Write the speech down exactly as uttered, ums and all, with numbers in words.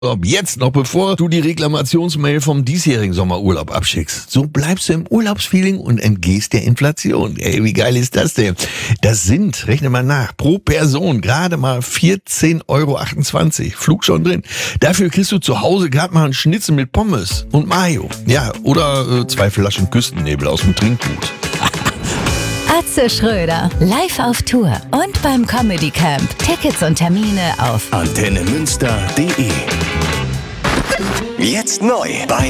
Ob jetzt noch, bevor du die Reklamationsmail vom diesjährigen Sommerurlaub abschickst. So bleibst du im Urlaubsfeeling und entgehst der Inflation. Ey, wie geil ist das denn? Das sind, rechne mal nach, pro Person gerade mal vierzehn Euro achtundzwanzig. Flug schon drin. Dafür kriegst du zu Hause gerade mal einen Schnitzel mit Pommes und Mayo. Ja, oder äh, zwei Flaschen Küstennebel aus dem Trinkgut. Atze Schröder, live auf Tour und beim Comedy Camp. Tickets und Termine auf antenne münster punkt de. Jetzt neu bei